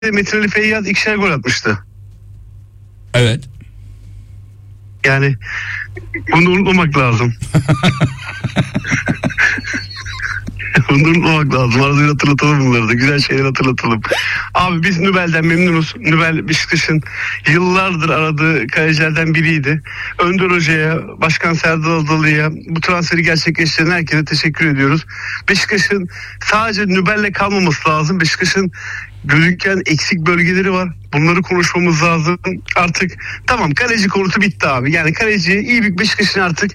Metin Ali Feyyaz 2'şer gol atmıştı. Evet. Yani bunu unutmamak lazım. Bunu unutmamak lazım. Arada hatırlatalım bunları da. Güzel şeyler hatırlatalım. Abi biz Nübel'den memnunuz. Nübel Beşiktaş'ın yıllardır aradığı kalecilerden biriydi. Önder Hoca'ya, Başkan Serdar Adalı'ya, bu transferi gerçekleştiren herkese teşekkür ediyoruz. Beşiktaş'ın sadece Nübel'le kalmaması lazım. Beşiktaş'ın gözüken eksik bölgeleri var. Bunları konuşmamız lazım. Artık tamam, kaleci konusu bitti abi. Yani kaleci iyi bir Beşiktaş'ın artık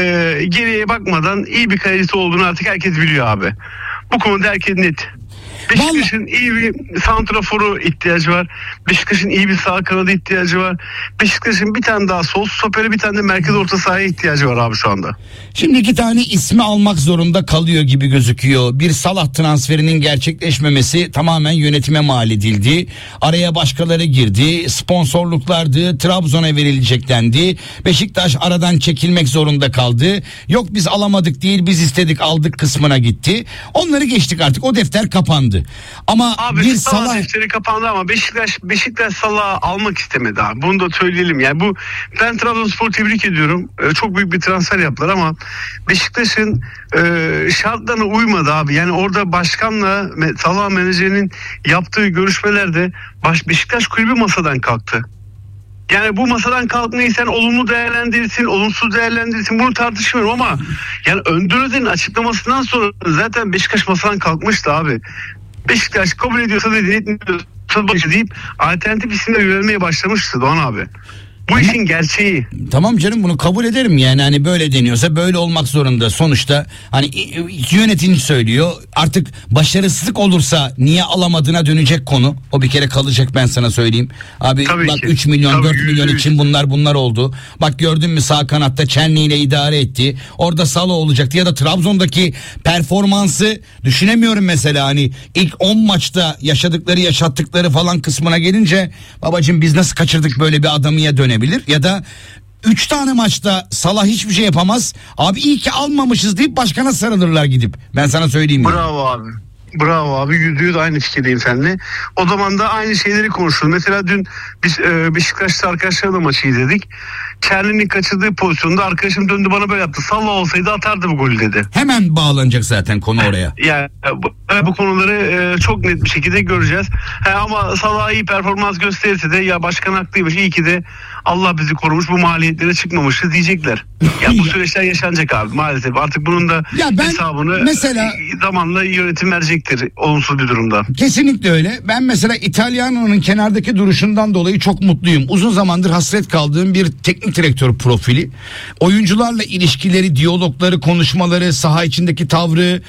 geriye bakmadan iyi bir kalecisi olduğunu artık herkes biliyor abi. Bu konuda herkes net. Beşiktaş'ın iyi bir santraforu ihtiyacı var. Beşiktaş'ın iyi bir sağ kanadı ihtiyacı var. Beşiktaş'ın bir tane daha sol stoperi, bir tane de merkez orta sahaya ihtiyacı var abi şu anda. Şimdi 2 tane ismi almak zorunda kalıyor gibi gözüküyor. Bir Salah transferinin gerçekleşmemesi tamamen yönetime mal edildi. Araya başkaları girdi. Sponsorluklardı. Trabzon'a verilecek dendi. Beşiktaş aradan çekilmek zorunda kaldı. Yok biz alamadık değil, biz istedik aldık kısmına gitti. Onları geçtik artık. O defter kapandı. Ama abi, bir Salah defteri kapandı ama Beşiktaş Salah'ı almak istemedi abi. Bunu da söyleyelim. Yani bu, ben Trabzonspor'u tebrik ediyorum. Çok büyük bir transfer yaptılar ama Beşiktaş'ın şartlarına uymadı abi. Yani orada başkanla Salah menajerinin yaptığı görüşmelerde Beşiktaş kulübü masadan kalktı. Yani bu masadan kalkmayı sen olumlu değerlendirirsin, olumsuz değerlendirirsin, bunu tartışmıyorum ama yani Önder Özen'in açıklamasından sonra zaten Beşiktaş masadan kalkmıştı abi. Beşiktaş kabul ediyorsa da etmiyorsa deyip alternatif isimle yönelmeye başlamıştı Doğan abi. Bu işin gerçeği. Tamam canım, bunu kabul ederim yani, hani böyle deniyorsa böyle olmak zorunda. Sonuçta hani yönetim söylüyor, artık başarısızlık olursa niye alamadığına dönecek konu. O bir kere kalacak, ben sana söyleyeyim. Abi tabii bak ki. 3 milyon Tabii 4 milyon için bunlar oldu. Bak gördün mü, sağ kanatta Çenli ile idare etti. Orada Salah olacaktı ya da Trabzon'daki performansı düşünemiyorum mesela, hani ilk 10 maçta yaşattıkları falan kısmına gelince babacığım biz nasıl kaçırdık böyle bir adamıya dönebilir. Ya da 3 tane maçta Salah hiçbir şey yapamaz. Abi iyi ki almamışız deyip başkana sarılırlar gidip. Ben sana söyleyeyim. Bravo abi. Bravo abi, %100 aynı fikirdeyim seninle. O zaman da aynı şeyleri konuştuk. Mesela dün biz Beşiktaş'ta arkadaşlarla maçı izledik. Çerli'nin kaçırdığı pozisyonda arkadaşım döndü bana böyle yaptı. Salah olsaydı atardı bu golü dedi. Hemen bağlanacak zaten konu oraya. Yani bu konuları çok net bir şekilde göreceğiz. Ama Salah iyi performans gösterirse de ya başkan haklıymış, iyi ki de Allah bizi korumuş, bu maliyetlere çıkmamışız diyecekler. Ya bu süreçler yaşanacak abi maalesef. Artık bunun da hesabını mesela zamanla yönetim verecektir olumsuz bir durumda. Kesinlikle öyle. Ben mesela İtalyana'nın kenardaki duruşundan dolayı çok mutluyum. Uzun zamandır hasret kaldığım bir teknik direktör profili. Oyuncularla ilişkileri, diyalogları, konuşmaları, saha içindeki tavrı,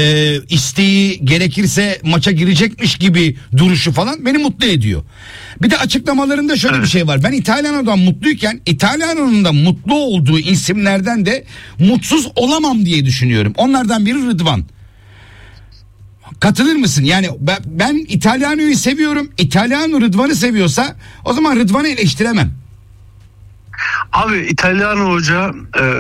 isteği, gerekirse maça girecekmiş gibi duruşu falan beni mutlu ediyor. Bir de açıklamalarında şöyle bir şey var. Ben İtalyana'dan mutluyken İtalyana'nın da mutlu olduğu isimlerden de mutsuz olamam diye düşünüyorum. Onlardan biri Rıdvan. Katılır mısın? Yani ben İtalyano'yu seviyorum. İtalyano Rıdvan'ı seviyorsa o zaman Rıdvan'ı eleştiremem. Abi İtalyan hoca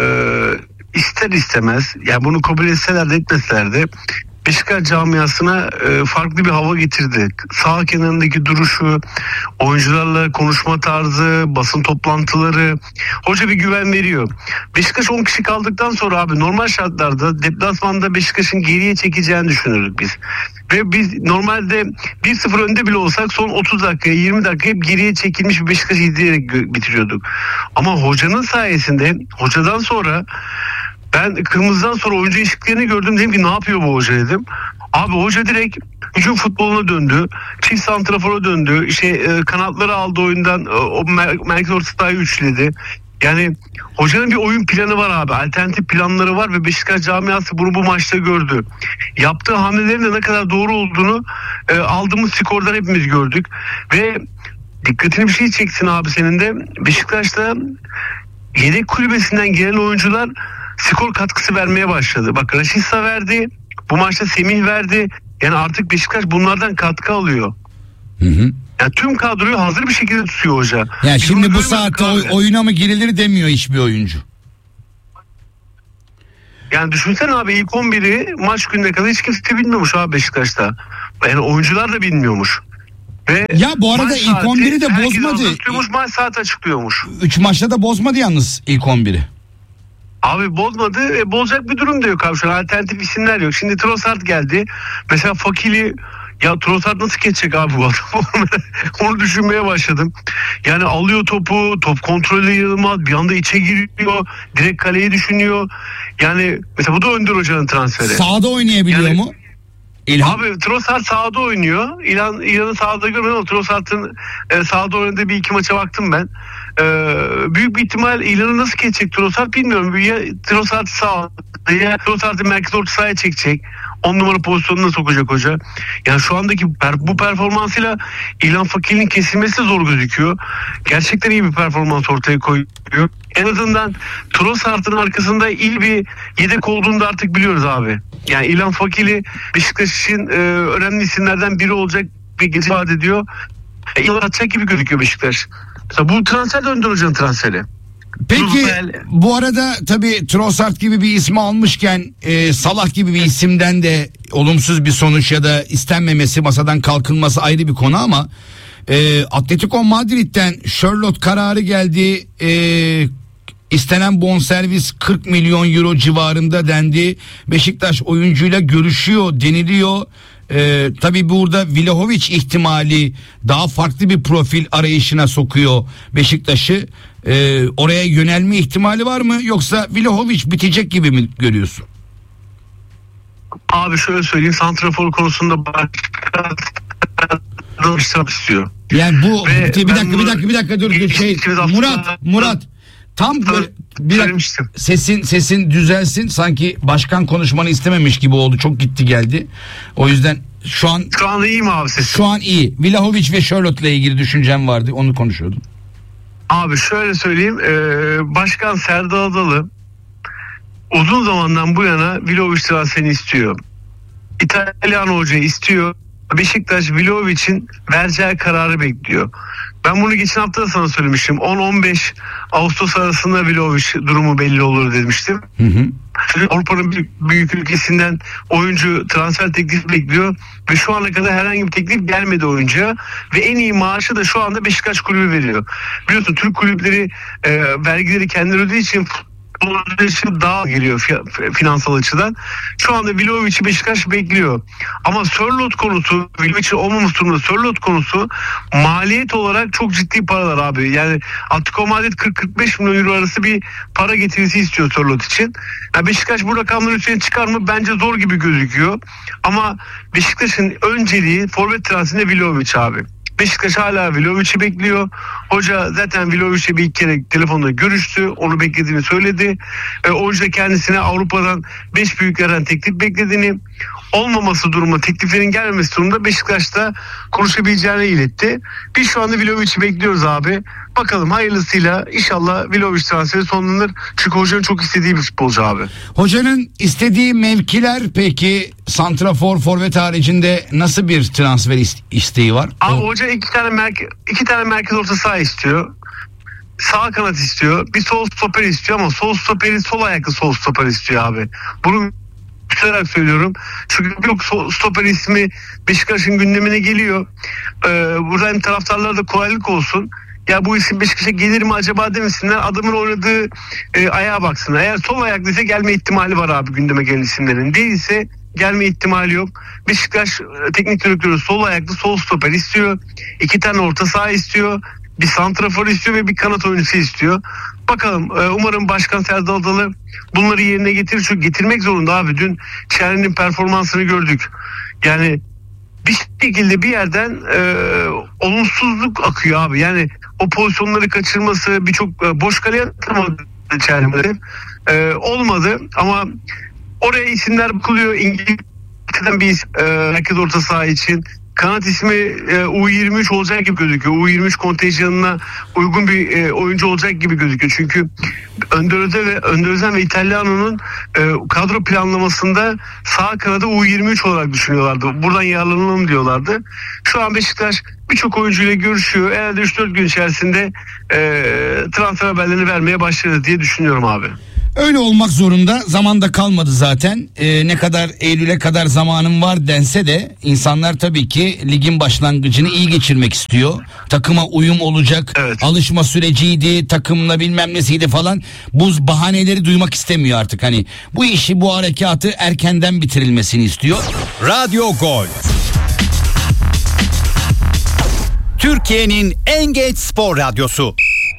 ister istemez, yani bunu kabul etseler de etmeseler de Beşiktaş camiasına farklı bir hava getirdi. Sağ kenarındaki duruşu, oyuncularla konuşma tarzı, basın toplantıları, hoca bir güven veriyor. Beşiktaş 10 kişi kaldıktan sonra abi normal şartlarda deplasmanda Beşiktaş'ın geriye çekeceğini düşünürdük biz. Ve biz normalde 1-0 önde bile olsak son 30 dakika 20 dakika hep geriye çekilmiş bir Beşiktaş izleyerek bitiriyorduk. Ama hocanın sayesinde, hocadan sonra ben kırmızıdan sonra oyuncu değişikliklerini gördüm, dedim ki ne yapıyor bu hoca dedim. Abi hoca direkt hücum futboluna döndü. Çift santrafora döndü. Kanatları aldı oyundan, o merkez orta sahayı üçledi. Yani hocanın bir oyun planı var abi. Alternatif planları var ve Beşiktaş camiası bunu bu maçta gördü. Yaptığı hamlelerin de ne kadar doğru olduğunu aldığımız skordan hepimiz gördük. Ve dikkatini bir şey çeksin abi senin de. Beşiktaş'ta yedek kulübesinden gelen oyuncular skor katkısı vermeye başladı. Bak Rashica verdi. Bu maçta Semih verdi. Yani artık Beşiktaş bunlardan katkı alıyor. Hı hı. Yani tüm kadroyu hazır bir şekilde tutuyor hoca. Yani şimdi bu saatte oyuna mı girilir demiyor hiçbir oyuncu. Yani düşünsene abi, ilk 11'i maç gününe kadar hiç kimse bilmiyormuş abi Beşiktaş'ta. Yani oyuncular da bilmiyormuş. Ve Ya bu arada maç ilk saati 11'i de herkes bozmadı. anlatıyormuş, maç saati açıklıyormuş. 3 maçta da bozmadı yalnız ilk 11'i. Abi bozmadı. Bozacak bir durum da yok abi. Şu an alternatif isimler yok. Şimdi Trossard geldi. Mesela Fakili, ya Trossard nasıl geçecek abi bu adam? Onu düşünmeye başladım. Yani alıyor topu, top kontrolü inanılmaz. Bir anda içe giriyor. Direkt kaleyi düşünüyor. Yani mesela bu da Önder Hoca'nın transferi. Sağda oynayabiliyor Yani- mu? İlhan. Abi Trossard sahada oynuyor. İlhan'ı sahada görmedim ama Trossard'ın sahada oynadığı bir iki maça baktım ben. Büyük bir ihtimal İlhan'ı nasıl geçecek Trossard bilmiyorum. Ya Trossard sağ, ya Trossard'ı merkez orta sahaya çekecek. 10 numara pozisyonuna sokacak hoca. Yani şu andaki bu performansıyla İlhan Fakir'in kesilmesi zor gözüküyor. Gerçekten iyi bir performans ortaya koyuyor. En azından Trossard'ın arkasında iyi bir yedek olduğunu da artık biliyoruz abi. Yani İlhan Fakir'i Beşiktaş'ın önemli isimlerden biri olacak bir gece vaat ediyor. Yıl atacak gibi gözüküyor Beşiktaş. Mesela bu transfer de Önder Hoca'nın transferi. Peki Ruzel. bu arada tabii Trossard gibi bir ismi almışken Salah gibi bir isimden de olumsuz bir sonuç ya da istenmemesi, masadan kalkılması ayrı bir konu ama Atletico Madrid'den Charlotte kararı geldi. İstenen bonservis 40 milyon euro civarında dendi. Beşiktaş oyuncuyla görüşüyor deniliyor. Tabii burada Vlahovic ihtimali daha farklı bir profil arayışına sokuyor Beşiktaş'ı. Oraya yönelme ihtimali var mı, yoksa Vlahovic bitecek gibi mi görüyorsun? Abi şöyle söyleyeyim, santrafor konusunda başka istiyor. Yani bu Ve bir ben bunu dakika dur geçtiğimiz hafta- Murat tam böyle bir dakika, söylemiştim. sesin düzelsin, sanki başkan konuşmanı istememiş gibi oldu, çok gitti geldi, o yüzden şu an iyi mi abi sesim? şu an iyi. Vlahovic ve Charlotte'la ilgili düşüncem vardı, onu konuşuyordum. Abi şöyle söyleyeyim, Başkan Serdar Adalı uzun zamandan bu yana Vlahovic transferini istiyor. İtalyan hocayı istiyor. Beşiktaş Vlahovic'in vereceği kararı bekliyor. Ben bunu geçen hafta da sana söylemiştim. 10-15 Ağustos arasında Vlahovic durumu belli olur demiştim. Hı hı. Avrupa'nın büyük ülkesinden oyuncu transfer teklifi bekliyor ve şu ana kadar herhangi bir teklif gelmedi oyuncuya ve en iyi maaşı da şu anda Beşiktaş kulübü veriyor. Biliyorsun Türk kulüpleri vergileri kendileri ödediği için futbolcular daha geliyor finansal açıdan. Şu anda Vlahovic'i Beşiktaş bekliyor. Ama Sörloth konusu, Vlahovic'in olmaması durumunda Sörloth konusu maliyet olarak çok ciddi paralar abi. Yani Atletico Madrid 40-45 milyon euro arası bir para getirisi istiyor Sörloth için. Yani Beşiktaş bu rakamların üstüne çıkar mı? Bence zor gibi gözüküyor. Ama Beşiktaş'ın önceliği forvet transferinde Vlahovic abi. Beşiktaş hala Vlahovic'i bekliyor. Hoca zaten Vlahovic'le bir iki kere telefonda görüştü. Onu beklediğini söyledi. Oyuncu da kendisine Avrupa'dan 5 büyüklerden teklif beklediğini, olmaması durumunda, tekliflerin gelmemesi durumunda Beşiktaş'ta konuşabileceğini iletti. Biz şu anda Vlahovic'i bekliyoruz abi. Bakalım hayırlısıyla inşallah Vlahovic transferi sonlanır. Çünkü hocanın çok istediği bir futbolcu abi. Hocanın istediği mevkiler peki, santrafor, forvet haricinde nasıl bir transfer isteği var? Abi hoca iki tane merkez orta saha istiyor. Sağ kanat istiyor. Bir sol stoper istiyor ama sol stoperi sol ayaklı sol stoper istiyor abi. Bunu tutarak söylüyorum. Çünkü yok stoper ismi Beşiktaş'ın gündemine geliyor. Burada hem taraftarlara da kolaylık olsun. Ya bu isim Beşiktaş'a gelir mi acaba demesinler. Adamın oynadığı ayağa baksınlar. Eğer sol ayaklıysa gelme ihtimali var abi gündeme gelen isimlerin. Değilse gelme ihtimali yok. Beşiktaş teknik direktörü sol ayaklı sol stoper istiyor. 2 tane orta saha istiyor. Bir santrafor istiyor ve bir kanat oyuncusu istiyor. Bakalım, umarım Başkan Serdar Adalı bunları yerine getirir. Çünkü getirmek zorunda abi. Dün Çerni'nin performansını gördük. Yani bir şekilde bir yerden olumsuzluk akıyor abi. Yani o pozisyonları kaçırması, birçok boş kaleye atamadı Çerni'de. Olmadı ama oraya isimler bakılıyor. İngiltere'den bir merkez orta saha için. Kanat ismi U23 olacak gibi gözüküyor. U23 kontenjanına uygun bir oyuncu olacak gibi gözüküyor. Çünkü Önder Özen ve İtalyano'nun kadro planlamasında sağ kanadı U23 olarak düşünüyorlardı. Buradan yararlanalım diyorlardı. Şu an Beşiktaş birçok oyuncuyla görüşüyor. Herhalde 3-4 gün içerisinde transfer haberlerini vermeye başladı diye düşünüyorum abi. Öyle olmak zorunda. Zaman da kalmadı zaten. Ne kadar Eylül'e kadar zamanım var dense de insanlar tabii ki ligin başlangıcını iyi geçirmek istiyor. Takıma uyum olacak. Evet. Alışma süreciydi, takımla bilmem nesiydi falan. Bu bahaneleri duymak istemiyor artık. Hani bu işi, bu harekatı erkenden bitirilmesini istiyor. Radyo Gol. Türkiye'nin en geç spor radyosu.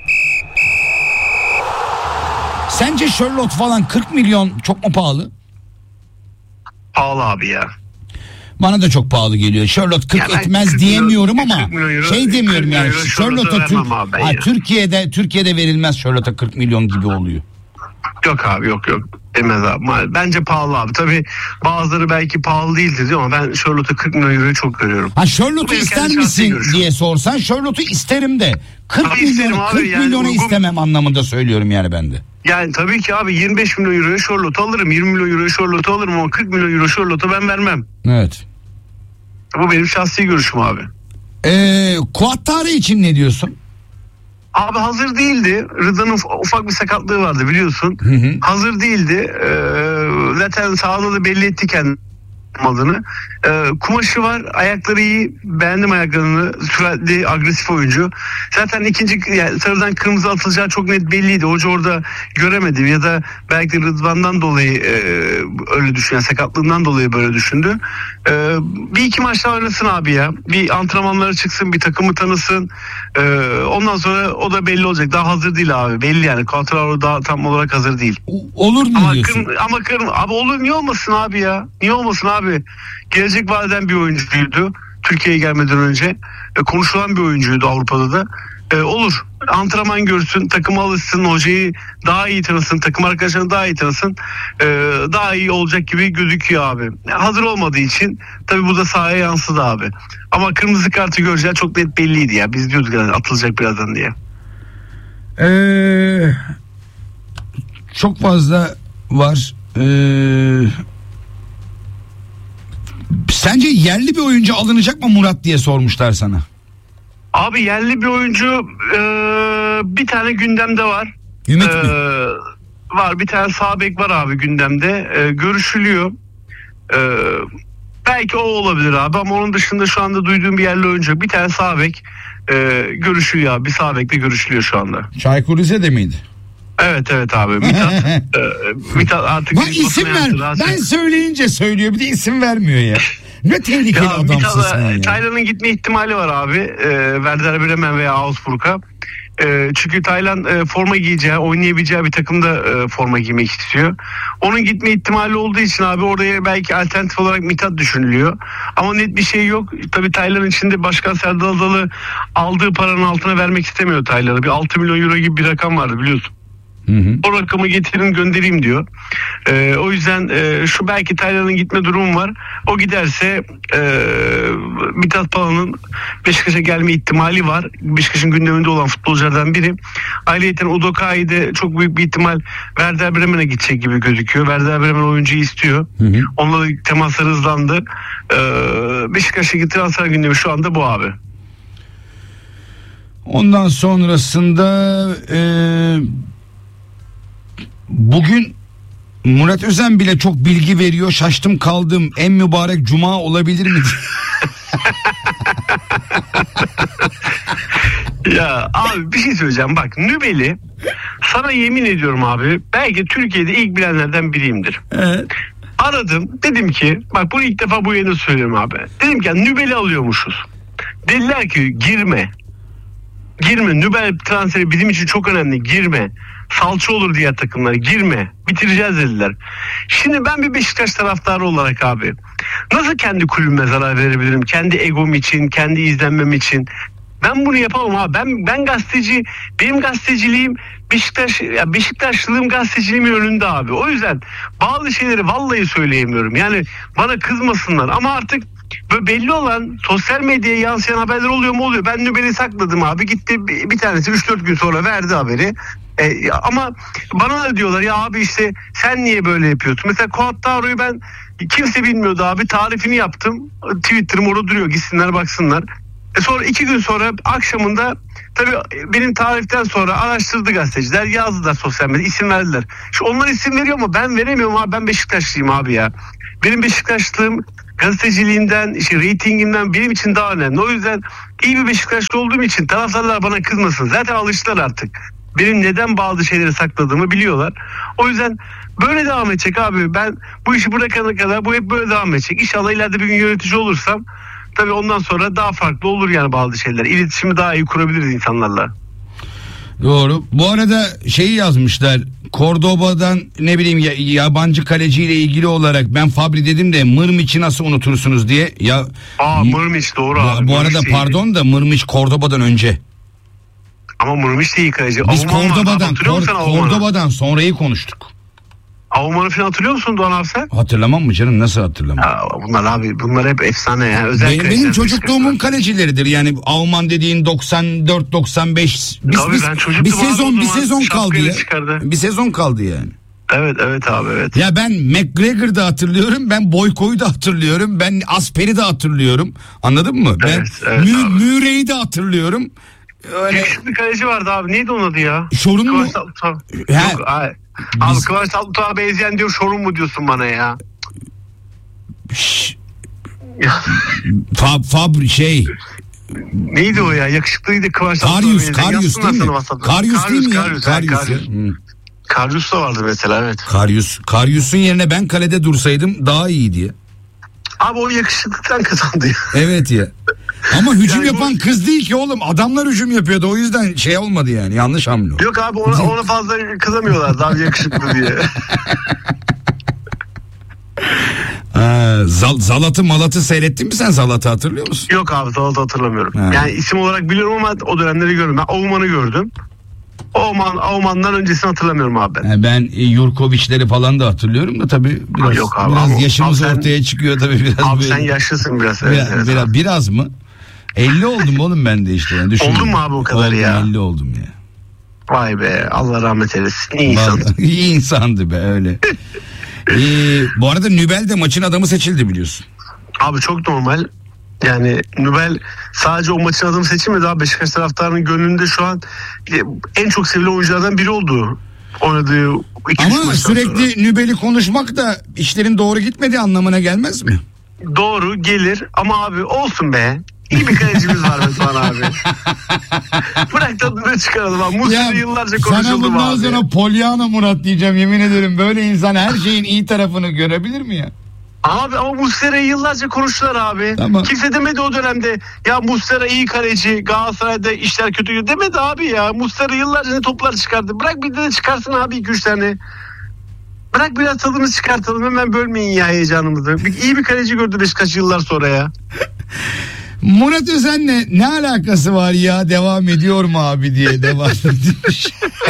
Sence Charlotte falan 40 milyon çok mu pahalı? Pahalı abi ya. Bana da çok pahalı geliyor. Charlotte 40 ben etmez 40 diyemiyorum milyon, ama 40 milyon euro, şey demiyorum 40 yani. milyon euro Charlotte'a vermem abi ben ya. Türkiye'de verilmez Charlotte'a 40 milyon gibi oluyor. Yok abi yok. Demez abi. Bence pahalı abi. Tabii bazıları belki pahalı değildir diyor ama ben Charlotte'a 40 milyon euroyu çok görüyorum. Ha Charlotte'u benim ister kendi şahsi misin görüşüm. diye sorsan Charlotte'u isterim de 40 Tabii isterim milyon abi, 40 yani milyonu uygun. istemem anlamında söylüyorum yani ben de. Yani tabii ki abi 25 milyon euroya Charlotte alırım. 20 milyon euroya Charlotte alırım ama 40 milyon euro Charlotte'a ben vermem. Evet. Bu benim şahsi görüşüm abi. Kuattari için ne diyorsun? Abi hazır değildi. Rıda'nın ufak bir sakatlığı vardı biliyorsun. Hı. Hazır değildi. Zaten sahada da belli etti kendini olmadığını. Kumaşı var, ayakları iyi, beğendim ayaklarını, süratli, agresif oyuncu. Zaten ikinci yani sarıdan kırmızı atılacağı çok net belliydi. Hoca orada göremedi ya da belki de Rıdvan'dan dolayı öyle düşünüyor, sakatlığından dolayı böyle düşündü. Bir iki maçta oynasın abi ya. Bir antrenmanlara çıksın, bir takımı tanısın. Ondan sonra o da belli olacak. Daha hazır değil abi. Belli yani. Cuadrado daha tam olarak hazır değil. Olur mu Ama diyorsun? abi olur, niye olmasın abi ya? Niye olmasın abi? Gelecek vadeden bir oyuncuydu. Türkiye'ye gelmeden önce. Konuşulan bir oyuncuydu Avrupa'da da. Olur. Antrenman görsün, takıma alışsın, hocayı daha iyi tanısın, takım arkadaşlarını daha iyi tanısın. Daha iyi olacak gibi gözüküyor abi. Hazır olmadığı için tabii bu da sahaya yansıdı abi. Ama kırmızı kartı göreceği çok net belliydi ya. Biz diyorduk yani atılacak birazdan diye. Çok fazla var. Sence yerli bir oyuncu alınacak mı Murat diye sormuşlar sana. Abi yerli bir oyuncu bir tane gündemde var. Ümit mi? Var, bir tane sağ bek var abi gündemde. Görüşülüyor. Belki o olabilir abi ama onun dışında şu anda duyduğum bir yerli oyuncu. Bir tane sağ bek görüşülüyor abi. Bir sağ bekle görüşülüyor şu anda. Çaykur Rize'de miydi? Evet abi. Mithat artık Bak isim ver. Ben söyleyince söylüyor. Bir de isim vermiyor ya. Ne tehlikeli ya, adamsın sen ya. Taylan'ın gitme ihtimali var abi. Werder Bremen veya Augsburg'a. Çünkü Taylan forma giyeceği, oynayabileceği bir takımda forma giymek istiyor. Onun gitme ihtimali olduğu için abi oraya belki alternatif olarak Mithat düşünülüyor. Ama net bir şey yok. Tabii Taylan içinde Başkan Serdal Adalı aldığı paranın altına vermek istemiyor Taylan'ı. Bir 6 milyon euro gibi bir rakam vardı biliyorsun. Hı. O rakamı getirin göndereyim diyor. O yüzden şu belki Taylan'ın gitme durumu var. O giderse Mithat Palan'ın Beşiktaş'a gelme ihtimali var. Beşiktaş'ın gündeminde olan futbolculardan biri. Ayrıca Udoka'yı de çok büyük bir ihtimal Werder Bremen'e gidecek gibi gözüküyor. Werder Bremen oyuncuyu istiyor. Hı. Onunla da temaslar hızlandı. Beşiktaş'taki transfer gündemi şu anda bu abi. Ondan sonrasında bugün Murat Özen bile çok bilgi veriyor. Şaştım kaldım. En mübarek cuma olabilir mi? Ya abi bir şey söyleyeceğim. Bak Nübeli sana yemin ediyorum abi belki Türkiye'de ilk bilenlerden biriyimdir. Evet. Aradım dedim ki bak bunu ilk defa bu yayında söylüyorum abi. Dedim ki Nübeli alıyormuşuz. Dediler ki girme. Nübel transferi bizim için çok önemli. Girme. Salça olur diğer takımlara. Girme. Bitireceğiz dediler. Şimdi ben bir Beşiktaş taraftarı olarak abi nasıl kendi kulübüme zarar verebilirim? Kendi egom için, kendi izlenmem için. Ben bunu yapamam abi. Ben gazeteci, benim gazeteciliğim Beşiktaşlılığım gazeteciliğimin önünde abi. O yüzden bazı şeyleri vallahi söyleyemiyorum. Yani bana kızmasınlar ama artık böyle belli olan sosyal medyaya yansıyan haberler oluyor mu oluyor. Ben Nübel'i sakladım abi. Gitti bir tanesi 3-4 gün sonra verdi haberi. Ama bana da diyorlar ya abi işte sen niye böyle yapıyorsun? Mesela Cuadrado'yu ben kimse bilmiyordu abi. Tarifini yaptım. Twitter'ım orada duruyor. Gitsinler baksınlar. Sonra 2 gün sonra akşamında tabii benim tarihten sonra araştırdı gazeteciler, yazdılar sosyal medyada, isim verdiler. Şimdi onlar isim veriyor ama ben veremiyorum abi, ben Beşiktaşlıyım abi ya. Benim Beşiktaşlığım gazeteciliğimden, işte reytingimden benim için daha önemli. O yüzden iyi bir Beşiktaşlı olduğum için taraftarlar bana kızmasın. Zaten alıştılar artık. Benim neden bazı şeyleri sakladığımı biliyorlar. O yüzden böyle devam edecek abi. Ben bu işi bırakana kadar bu hep böyle devam edecek. İnşallah ileride bir gün yönetici olursam tabii ondan sonra daha farklı olur yani bazı şeyler. İletişimi daha iyi kurabiliriz insanlarla. Doğru. Bu arada şeyi yazmışlar. Cordoba'dan ne bileyim yabancı kaleciyle ilgili olarak ben Fabri dedim de Mırmiç'i nasıl unutursunuz diye. Mırmiç doğru abi. Bu arada Mırmiç pardon da Mırmiç Cordoba'dan önce. Ama Mırmiç de iyi kaleci. Biz Cordoba'dan sonrayı konuştuk. Avman'ı falan hatırlıyor musun Doğan abi sen? Hatırlamam mı canım, nasıl hatırlamam? Bunlar hep efsane yani. Özel benim çocukluğumun kalecileridir yani. Avman dediğin 94-95 bir sezon kaldı ya. Bir sezon kaldı yani. Evet abi evet. Ya ben McGregor'ı da hatırlıyorum, ben Boyko'yu da hatırlıyorum, ben Asper'i de hatırlıyorum, anladın mı? Evet, Murray'i de hatırlıyorum. Öyle... Bir kaleci vardı abi, neydi onun adı ya? Şorun mu? Abi Kıvanç Tatlıtuğ'a benzeyen diyor, Şorun mu diyorsun bana ya? Fabri şey. Neydi o ya? Yakışıklıydı Kıvanç Tatlıtuğ'a. Karyus değil mi? Karyus değil mi ya? Karyus da vardı mesela, evet. Karyus'un yerine ben kalede dursaydım daha iyi diye. Abi o yakışıklıktan kazandı ya. Evet ya. Ama hücum yapan kız değil ki oğlum. Adamlar hücum yapıyordu. O yüzden şey olmadı yani. Yanlış hamle. Yok abi ona fazla kızamıyorlardı abi yakışıklı diye. Zalat'ı Malat'ı seyrettin mi sen? Zalat'ı hatırlıyor musun? Yok abi, Zalat'ı hatırlamıyorum. Yani isim olarak biliyorum ama o dönemleri gördüm. Ben Auman'ı gördüm. Auman'dan öncesini hatırlamıyorum abi ben. Ben Jurković'leri falan da hatırlıyorum da tabii biraz yaşımız ortaya çıkıyor tabii biraz. Abi sen yaşlısın biraz. Biraz mı? 50 oldum oğlum ben de işte. Yani oldun mu abi o kadar ya? 50 oldum ya. Vay be, Allah rahmet eylesin. İyi insan. İyi insandı be öyle. Bu arada Nübel de maçın adamı seçildi biliyorsun. Abi çok normal. Yani Nübel sadece o maçın adamı seçilmedi abi. Beşiktaş taraftarının gönlünde şu an en çok sevilen oyunculardan biri oldu. Oynadığı 2-3 maçtan ama sürekli sonra Nübel'i konuşmak da işlerin doğru gitmediği anlamına gelmez mi? Doğru gelir ama abi olsun be. İyi bir kalecimiz var Metehan abi. Bırak tadını çıkaralım abi. Muslera yıllarca konuşuldu sana bundan abi. Sonra Pollyanna Murat diyeceğim, yemin ederim. Böyle insan her şeyin iyi tarafını görebilir mi ya? Abi ama Muslera'yı yıllarca konuştular abi. Tamam. Kimse demedi o dönemde ya Muslera iyi kaleci, Galatasaray'da işler kötü demedi abi ya. Muslera yıllarca ne toplar çıkardı. Bırak bir de çıkarsın abi 2-3 tane. Bırak biraz tadını çıkartalım, hemen bölmeyin ya heyecanımızı. İyi bir kaleci gördü Beşiktaş yıllar sonra ya. Murat Özen'le ne alakası var ya, devam ediyor mu abi diye devam ediyor.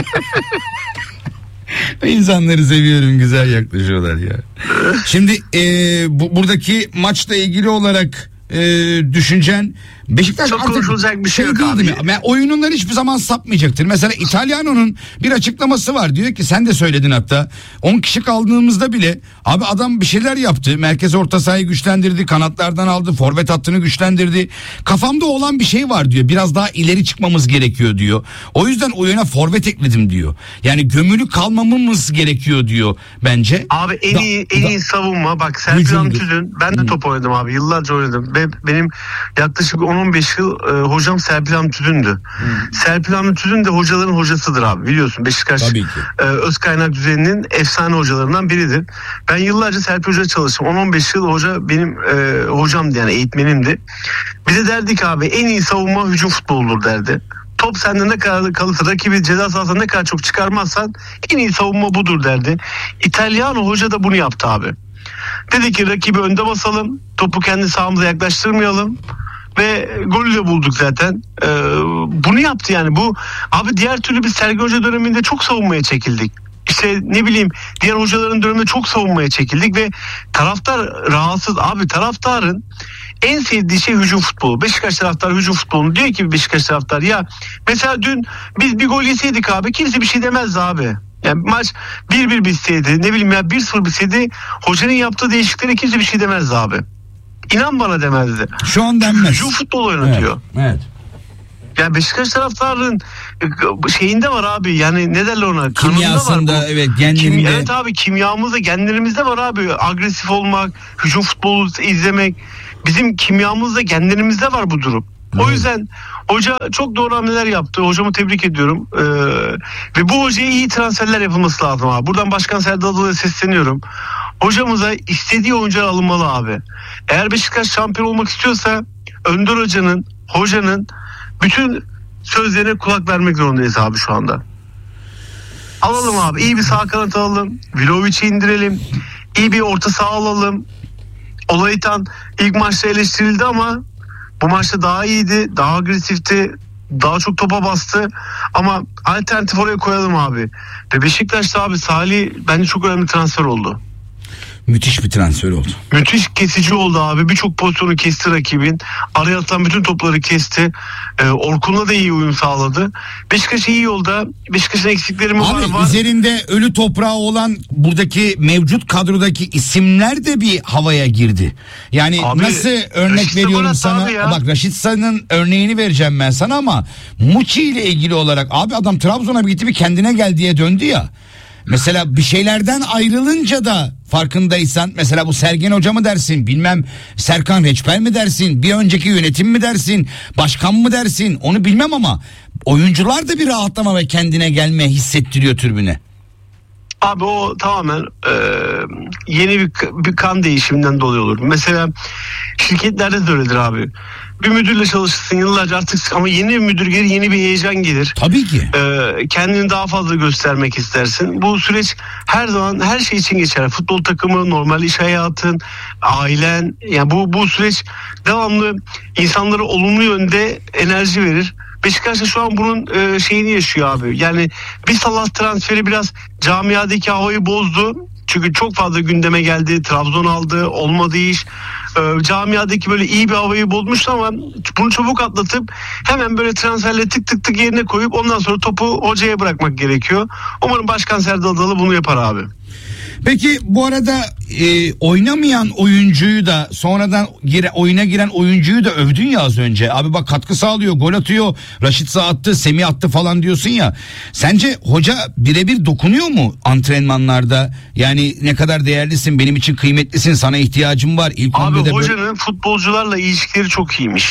İnsanları seviyorum, güzel yaklaşıyorlar ya. Şimdi buradaki maçla ilgili olarak düşüncen Beşiktaş çok artık bir şey yok değil abi. mi? Yani oyunundan hiçbir zaman sapmayacaktır. Mesela İtalyano'nun bir açıklaması var. Diyor ki, sen de söyledin hatta, 10 kişi kaldığımızda bile abi adam bir şeyler yaptı. Merkez orta sahayı güçlendirdi. Kanatlardan aldı. Forvet hattını güçlendirdi. Kafamda olan bir şey var diyor. Biraz daha ileri çıkmamız gerekiyor diyor. O yüzden oyuna forvet ekledim diyor. Yani gömülü kalmamamız gerekiyor diyor bence. Abi en iyi savunma. Bak Serpil Hamtüz'ün, ben de top oynadım abi. Yıllarca oynadım. Benim yaklaşık 10-15 yıl hocam Serpil Hamtüz'ündü. Serpil Hamtüz'ün de hocaların hocasıdır abi, biliyorsun. Beşiktaş öz kaynak düzeninin efsane hocalarından biridir. Ben yıllarca Serpil Hoca çalıştım. 10-15 yıl hoca benim hocamdı, yani eğitmenimdi. Bize derdik abi, en iyi savunma hücum futboludur derdi. Top sende ne kadar kalırsa, rakibi ceza sahasına ne kadar çok çıkarmazsan en iyi savunma budur derdi. İtalyano hoca da bunu yaptı abi. Dedi ki rakibi önde basalım, topu kendi sahamıza yaklaştırmayalım ve golü de bulduk zaten. Bunu yaptı yani. Bu abi, diğer türlü biz Sergen Hoca döneminde çok savunmaya çekildik. İşte ne bileyim, diğer hocaların döneminde çok savunmaya çekildik ve taraftar rahatsız. Abi taraftarın en sevdiği şey hücum futbolu. Beşiktaş taraftarı hücum futbolunu diyor ki Beşiktaş taraftarı, ya mesela dün biz bir gol yeseydik abi kimse bir şey demezdi abi. Yani maç 1-1 bitseydi, ne bileyim ya 1-0 bitseydi, hocanın yaptığı değişikliklere kimse bir şey demezdi abi. inan bana demezdi. Şu an denmez. Hücum futbol oynatıyor. Evet. Yani Beşiktaş taraftarının şeyinde var abi, yani ne derler ona, Kimyasında var bu. evet, genlerinde. Evet abi, kimyamızda, genlerimizde var abi, agresif olmak, hücum futbolu izlemek, bizim kimyamızda, genlerimizde var bu durum. O yüzden hoca çok doğru hamleler yaptı. Hocamı tebrik ediyorum. Ve bu hocaya iyi transferler yapılması lazım abi. Buradan Başkan Serdar Adalı'ya sesleniyorum. Hocamıza istediği oyuncular alınmalı abi. Eğer Beşiktaş şampiyon olmak istiyorsa Önder hocanın bütün sözlerine kulak vermek zorundayız abi şu anda. Alalım abi. İyi bir sağ kanat alalım. Vlahovic'i indirelim. İyi bir orta saha alalım. Olaytan ilk maçta eleştirildi ama bu maçta daha iyiydi. Daha agresifti. Daha çok topa bastı. Ama alternatif oraya koyalım abi. Ve Beşiktaş'ta abi Salih bence çok önemli transfer oldu. Müthiş bir transfer oldu. Müthiş kesici oldu abi. Birçok pozisyonu kesti rakibin. Araya atılan bütün topları kesti. Orkun'la da iyi uyum sağladı. Beşiktaş iyi yolda. Beşiktaş'ın eksikleri mi var? Abi üzerinde ölü toprağı olan buradaki mevcut kadrodaki isimler de bir havaya girdi. Yani abi, nasıl örnek Raşit veriyorum Sağ'ın sana. Bak Raşit Sağ'ın örneğini vereceğim ben sana ama Muçi ile ilgili olarak abi adam Trabzon'a gitti, bir kendine gel diye döndü ya. Mesela bir şeylerden ayrılınca da farkındaysan, mesela bu Sergen Hoca mı dersin, bilmem Serkan Reçber mi dersin, bir önceki yönetim mi dersin, başkan mı dersin, onu bilmem ama oyuncular da bir rahatlama ve kendine gelme hissettiriyor tribüne. Abi o tamamen yeni bir kan değişiminden dolayı olur. Mesela şirketlerde de öyledir abi. Bir müdürle çalışırsın yıllarca artık ama yeni bir müdür gelir, yeni bir heyecan gelir. Tabii ki. Kendini daha fazla göstermek istersin. Bu süreç her zaman her şey için geçer. Futbol takımı, normal iş hayatın, ailen, yani bu süreç devamlı insanlara olumlu yönde enerji verir. Beşiktaş'ta şu an bunun şeyini yaşıyor abi. Yani bir Salah transferi biraz camiadaki havayı bozdu. Çünkü çok fazla gündeme geldi. Trabzon aldı. Olmadı iş. Camiadaki böyle iyi bir havayı bozmuştu ama bunu çabuk atlatıp hemen böyle transferle tık tık tık yerine koyup ondan sonra topu hocaya bırakmak gerekiyor. Umarım Başkan Serdar Adalı bunu yapar abi. Peki bu arada oynamayan oyuncuyu da sonradan oyuna giren oyuncuyu da övdün ya az önce. Abi bak katkı sağlıyor, gol atıyor, Raşit Sağ attı, Semih attı falan diyorsun ya. Sence hoca birebir dokunuyor mu antrenmanlarda? Yani ne kadar değerlisin, benim için kıymetlisin, sana ihtiyacım var. İlk abi hocanın futbolcularla ilişkileri çok iyiymiş.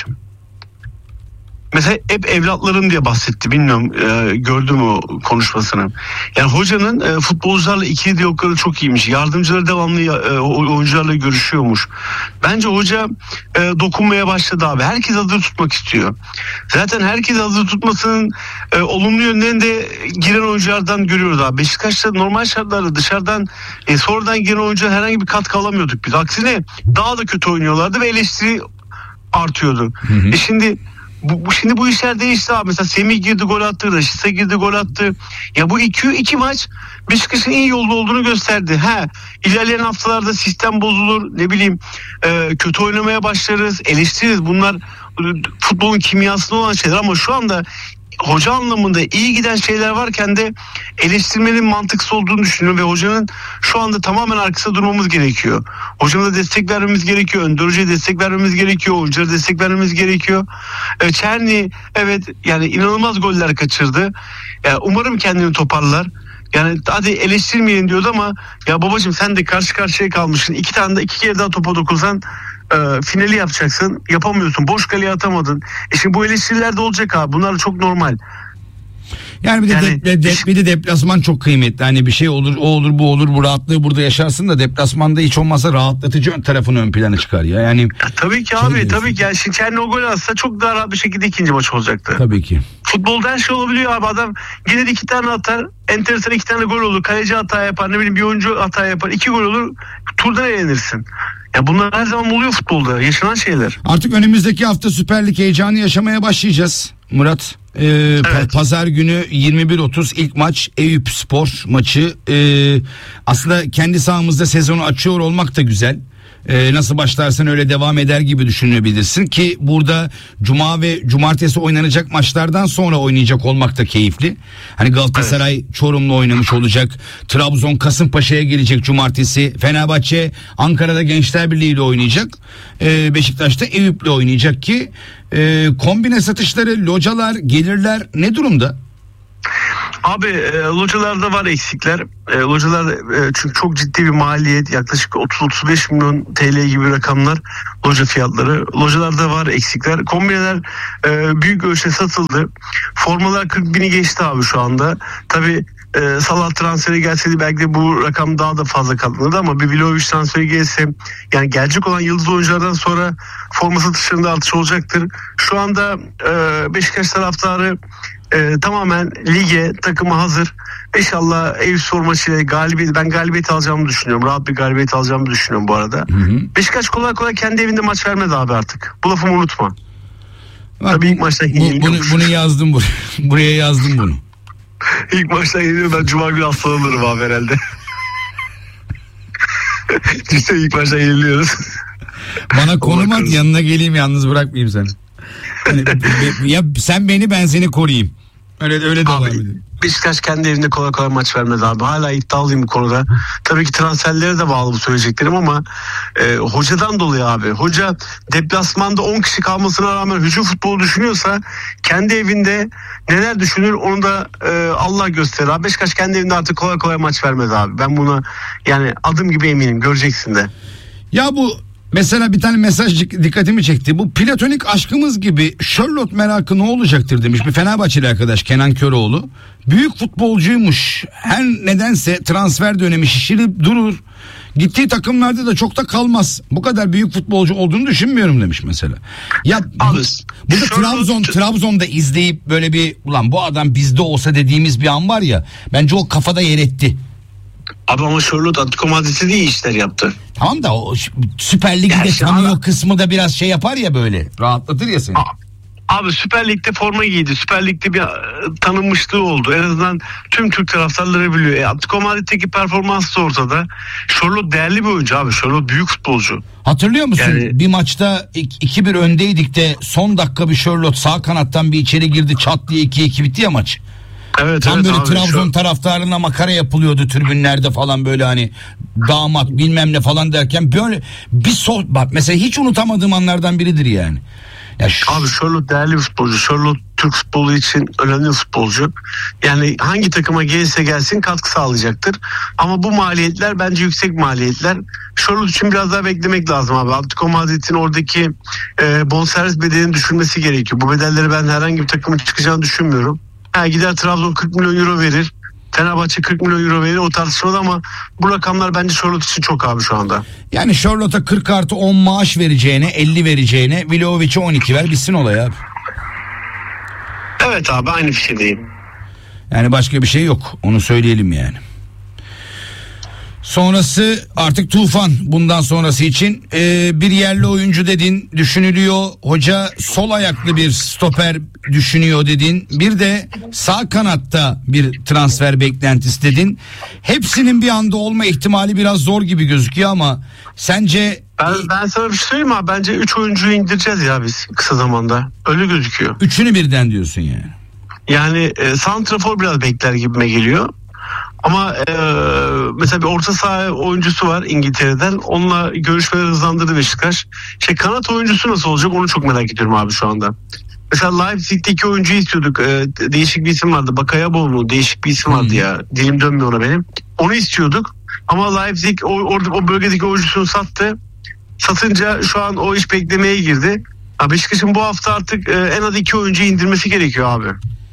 Mesela hep evlatlarım diye bahsetti. Bilmiyorum gördün mü o konuşmasını. Yani hocanın futbolcularla ikili diyalogları çok iyiymiş. Yardımcıları devamlı oyuncularla görüşüyormuş. Bence hoca dokunmaya başladı abi. Herkes hazır tutmak istiyor. Zaten herkes hazır tutmasının olumlu yönlerini de giren oyunculardan görüyoruz abi. Beşiktaş'ta normal şartlarda dışarıdan sonradan giren oyuncular herhangi bir katkı alamıyorduk biz. Aksine daha da kötü oynuyorlardı ve eleştiri artıyordu. Şimdi bu işler değişti abi. Mesela Semih girdi gol attı, Raşit'e girdi gol attı. Ya bu iki maç Beşiktaş'ın iyi yolda olduğunu gösterdi. İlerleyen haftalarda sistem bozulur, ne bileyim kötü oynamaya başlarız, eleştiririz. Bunlar futbolun kimyasında olan şeyler ama şu anda hoca anlamında iyi giden şeyler varken de eleştirmenin mantıksız olduğunu düşünüyorum ve hocanın şu anda tamamen arkasında durmamız gerekiyor. Hocamıza destek vermemiz gerekiyor. Önder Hoca'ya destek vermemiz gerekiyor. Oyunculara destek vermemiz gerekiyor. Çerni evet yani inanılmaz goller kaçırdı. Umarım kendini toparlar. Yani hadi eleştirmeyin diyordu ama ya babacığım sen de karşı karşıya kalmışsın. İki kere daha topa dokunsan finali yapacaksın. Yapamıyorsun. Boş kaleye atamadın. Şimdi bu eleştiriler de olacak abi. Bunlar çok normal. Yani bir de deplasman çok kıymetli. Hani bir şey olur, o olur, bu olur. Bu rahatlığı burada yaşarsın da deplasmanda hiç olmazsa rahatlatıcı tarafını ön plana çıkar ya. Yani tabii ki abi, tabii ki. Yani şimdi Çerni o gol atsa çok daha rahat bir şekilde ikinci maç olacaktı. Tabii ki. Futbolda her şey olabiliyor abi. Adam gelir 2 tane atar. Enteresan 2 tane gol olur. Kaleci hata yapar. Ne bileyim bir oyuncu hata yapar. 2 gol olur. Turdan eğlenirsin. Ya bunlar her zaman oluyor futbolda. Yaşanan şeyler. Artık önümüzdeki hafta Süper Lig heyecanı yaşamaya başlayacağız Murat. Evet. Pazar günü 21.30 ilk maç Eyüpspor maçı. Aslında kendi sahamızda sezonu açıyor olmak da güzel. Nasıl başlarsan öyle devam eder gibi düşünebilirsin ki burada cuma ve cumartesi oynanacak maçlardan sonra oynayacak olmak da keyifli. Hani Galatasaray Çorum'la oynamış olacak. Trabzon Kasımpaşa'ya gelecek cumartesi. Fenerbahçe Ankara'da Gençler Birliği ile oynayacak. Beşiktaş'ta Eyüp'le oynayacak ki kombine satışları, localar, gelirler ne durumda? Abi localarda var eksikler. Localar çünkü çok ciddi bir maliyet, yaklaşık 30-35 milyon TL gibi rakamlar loca fiyatları. Localarda var eksikler. Kombineler büyük ölçüde satıldı. Formalar 40 bini geçti abi şu anda. Tabii Salah transferi gelseydi belki de bu rakam daha da fazla katlanırdı ama bir Vlahovic transferi gelse, yani gelecek olan yıldız oyunculardan sonra forma satışlarında artış olacaktır. Şu anda Beşiktaş taraftarı tamamen lige, takıma hazır. İnşallah Eyüpspor maçıyla ben galibiyet alacağımı düşünüyorum. Rahat bir galibiyet alacağımı düşünüyorum bu arada. Beşiktaş kolay kolay kendi evinde maç vermedi abi artık. Bu lafımı unutma. Bak, tabii ilk maçtan bunu yazdım buraya yazdım bunu. İlk maçtan yeniliyor, ben cuma günü hastalanırım abi herhalde. İşte ilk maçtan yeniliyoruz. Bana konum at, yanına geleyim, yalnız bırakmayayım seni. Yani, ya sen beni, ben seni koruyayım. Öyle devam edelim. Beşiktaş kendi evinde kolay kolay maç vermez abi. Hala iddialıyım bu konuda. Tabii ki transferlere de bağlı bu söyleyeceklerim ama hocadan dolayı abi. Hoca deplasmanda 10 kişi kalmasına rağmen hücum futbolu düşünüyorsa kendi evinde neler düşünür onu da Allah gösterir abi. Beşiktaş kendi evinde artık kolay kolay maç vermez abi. Ben buna yani adım gibi eminim, göreceksin de. Ya bu mesela bir tane mesaj dikkatimi çekti. Bu platonik aşkımız gibi Charlotte merakı ne olacaktır demiş bir Fenerbahçeli arkadaş, Kenan Köroğlu. Büyük futbolcuymuş. Her nedense transfer dönemi şişirip durur. Gittiği takımlarda da çok da kalmaz. Bu kadar büyük futbolcu olduğunu düşünmüyorum demiş mesela. Ya burada Trabzon'da izleyip böyle bir ulan bu adam bizde olsa dediğimiz bir an var ya. Bence o kafada yer etti. Abi ama Charlotte Atletico Madrid'de de iyi işler yaptı. Tamam da o Süper Lig'i de tanıyor kısmı da biraz şey yapar ya, böyle rahatlatır ya seni. Abi Süper Lig'de forma giydi. Süper Lig'de bir tanınmışlığı oldu. En azından tüm Türk taraftarları biliyor. Atletico Madrid'deki performansı da ortada. Charlotte değerli bir oyuncu abi. Charlotte büyük futbolcu. Hatırlıyor musun? Yani bir maçta 2-1 öndeydik de son dakika bir Charlotte sağ kanattan bir içeri girdi, çat diye 2-2 bitti ya maç. Evet, tam böyle abi, Trabzon taraftarına makara yapılıyordu tribünlerde falan, böyle hani damat bilmem ne falan derken böyle bir bak mesela hiç unutamadığım anlardan biridir yani. Ya abi Charlotte değerli bir futbolcu. Charlotte Türk futbolu için önemli bir futbolcu. Yani hangi takıma gelirse gelsin katkı sağlayacaktır. Ama bu maliyetler bence yüksek maliyetler. Charlotte için biraz daha beklemek lazım abi. Atletico Madrid'in oradaki bonservis bedelini düşürmesi gerekiyor. Bu bedelleri ben herhangi bir takımın çıkacağını düşünmüyorum. Gider Trabzon 40 milyon euro verir. Fenerbahçe 40 milyon euro verir, o tartışmalı ama bu rakamlar bence Charlotte için çok abi şu anda. Yani Charlotte'a 40+10 maaş vereceğine 50 vereceğine Vlahovic'e 12 ver, bitsin olay abi. Evet abi, aynı fikirdeyim. Yani başka bir şey yok, onu söyleyelim yani. Sonrası artık tufan, bundan sonrası için bir yerli oyuncu dedin, düşünülüyor. Hoca sol ayaklı bir stoper düşünüyor dedin. Bir de sağ kanatta bir transfer beklentisi dedin. Hepsinin bir anda olma ihtimali biraz zor gibi gözüküyor ama sence... Ben sana bir şey söyleyeyim abi, bence 3 oyuncuyu indireceğiz ya biz kısa zamanda. Öyle gözüküyor. Üçünü birden diyorsun yani. Yani santrafor biraz bekler gibime geliyor. Ama mesela bir orta saha oyuncusu var İngiltere'den. Onunla görüşmeleri hızlandırdı Beşiktaş. Kanat oyuncusu nasıl olacak onu çok merak ediyorum abi şu anda. Mesela Leipzig'teki oyuncuyu istiyorduk. Değişik bir isim vardı. Bakayabo mu? Değişik bir isim vardı ya. Dilim dönmüyor ona benim. Onu istiyorduk. Ama Leipzig o bölgedeki oyuncusunu sattı. Satınca şu an o iş beklemeye girdi. Beşiktaş'ın bu hafta artık en az 2 oyuncuyu indirmesi gerekiyor abi.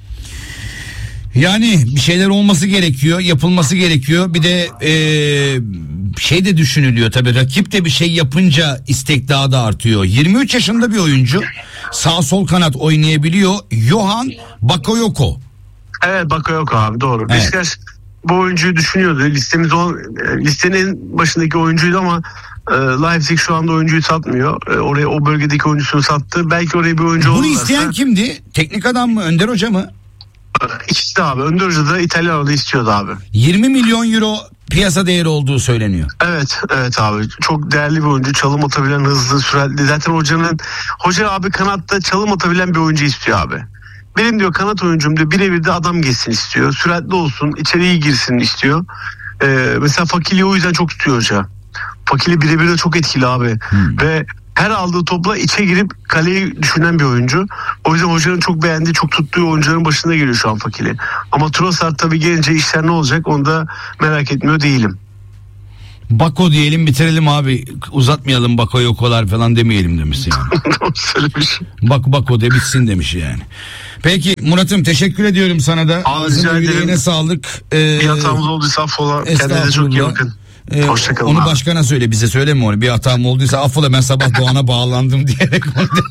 Yani bir şeyler olması gerekiyor, yapılması gerekiyor. Bir de şey de düşünülüyor tabii, rakip de bir şey yapınca istek daha da artıyor. 23 yaşında bir oyuncu, sağ sol kanat oynayabiliyor. Johan Bakayoko. Evet, Bakayoko abi, doğru. Evet. Beşiktaş bu oyuncuyu düşünüyordu. Listenin başındaki oyuncuydu ama Leipzig şu anda oyuncuyu satmıyor. Oraya o bölgedeki oyuncusunu sattı. Belki oraya bir oyuncu olursa. Bunu isteyen kimdi? Teknik adam mı? Önder Hoca mı? İkisi de abi. Önder Hoca da İtalyana'da istiyordu abi. 20 milyon euro piyasa değeri olduğu söyleniyor. Evet abi, çok değerli bir oyuncu, çalım atabilen, hızlı, süratli. Zaten hoca abi kanatta çalım atabilen bir oyuncu istiyor abi. Benim diyor kanat oyuncum diyor birebir de adam geçsin istiyor. Süratli olsun, içeri iyi girsin istiyor. Mesela Fakili'yi o yüzden çok tutuyor hoca. Fakili birebir de çok etkili abi. Ve her aldığı topla içe girip kaleyi düşünen bir oyuncu. O yüzden hocanın çok beğendiği, çok tuttuğu oyuncuların başında geliyor şu an Fakili. Ama Trossard tabii gelince işler ne olacak onu da merak etmiyor değilim. Bako diyelim, bitirelim abi. Uzatmayalım, Bako yokolar falan demeyelim demiş yani. Söylemiş. Bako de bitsin demiş yani. Peki Murat'ım, teşekkür ediyorum sana da. Ağzına yüreğine sağlık. Bir hatamız olduysa affola. Kendinize çok iyi bakın. Hoşçakalın onu abi. Başkana söyle, bize söyleme onu. Bir hatam olduysa affola, ben sabah Doğan'a bağlandım diyerek.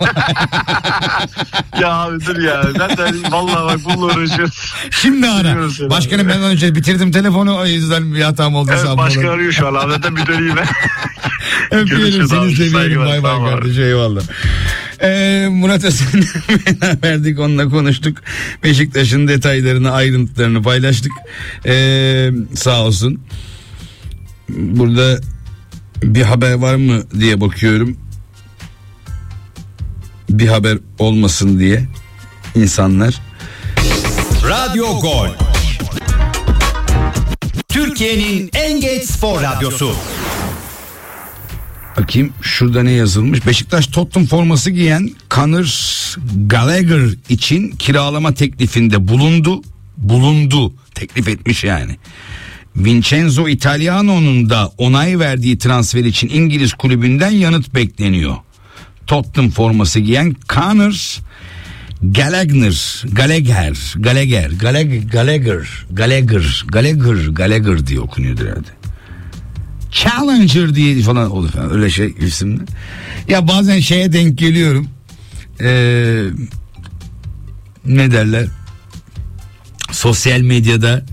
Ya abi dur ya. Ben de vallahi bak bununla uğraşıyorum. Şimdi ara. Başkanım ben önce bitirdim telefonu, o yüzden bir hatam olduysa Evet, affola. başkan arıyor şu an. Zaten bir döneyim ben. Öpüyorum seni, seviyorum. Bay bay kardeşim, eyvallah. Murat Özen'le verdik, onunla konuştuk. Beşiktaş'ın detaylarını, ayrıntılarını paylaştık. Sağ olsun. Burada bir haber var mı diye bakıyorum. Bir haber olmasın diye insanlar. Radyo Gol. Türkiye'nin en geç spor radyosu. Bakayım şurada ne yazılmış. Beşiktaş Tottenham forması giyen Conor Gallagher için kiralama teklifinde bulundu. Teklif etmiş yani. Vincenzo Italiano'nun da onay verdiği transfer için İngiliz kulübünden yanıt bekleniyor. Tottenham forması giyen Conor Gallagher diye okunuyordur herhalde. Challenger diye falan olur falan, öyle şey isimli. Ya bazen şeye denk geliyorum. Ne derler? Sosyal medyada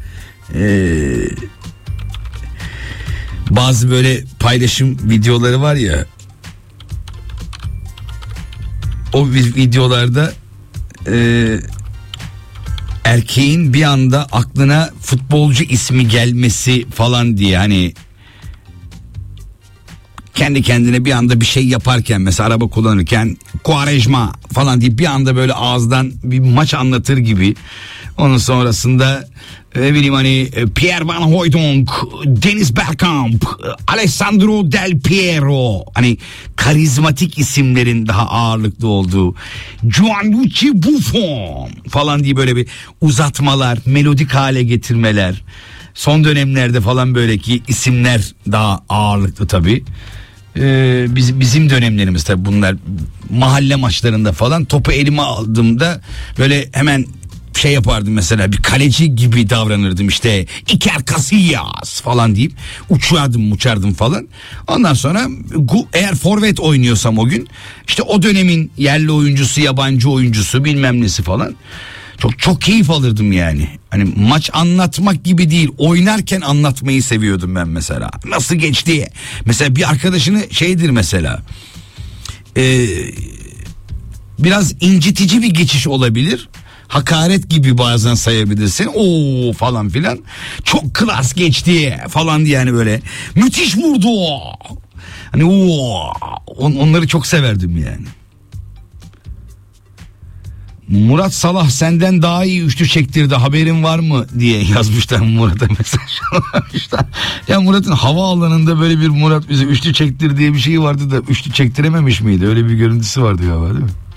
bazı böyle paylaşım videoları var ya. O videolarda erkeğin bir anda aklına futbolcu ismi gelmesi falan diye, hani kendi kendine bir anda bir şey yaparken, mesela araba kullanırken Quaresma falan diye bir anda böyle ağızdan bir maç anlatır gibi. Onun sonrasında ne bileyim hani Pierre Van Hooijdonk, Dennis Bergkamp, Alessandro Del Piero, hani karizmatik isimlerin daha ağırlıklı olduğu, Gianluigi Buffon falan diye böyle bir uzatmalar, melodik hale getirmeler. Son dönemlerde falan böyleki isimler daha ağırlıklı tabii. Bizim dönemlerimiz tabii bunlar. Mahalle maçlarında falan topu elime aldığımda böyle hemen şey yapardım, mesela bir kaleci gibi davranırdım, işte Iker Casillas falan deyip uçardım falan. Ondan sonra eğer forvet oynuyorsam o gün, işte o dönemin yerli oyuncusu, yabancı oyuncusu, bilmem nesi falan. Çok keyif alırdım yani. Hani maç anlatmak gibi değil, oynarken anlatmayı seviyordum ben mesela. Nasıl geçti? Mesela bir arkadaşını şeydir mesela. Biraz incitici bir geçiş olabilir. Hakaret gibi bazen sayabilirsin. Oo falan filan. Çok klas geçti falan diye, yani böyle müthiş vurdu. Hani onları çok severdim yani. Murat Salah senden daha iyi üçlü çektirdi, haberin var mı diye yazmışlar Murat'a mesaj. Ya Murat'ın havaalanında böyle bir Murat bize üçlü çektir diye bir şey vardı da üçlü çektirememiş miydi? Öyle bir görüntüsü vardı galiba, değil mi?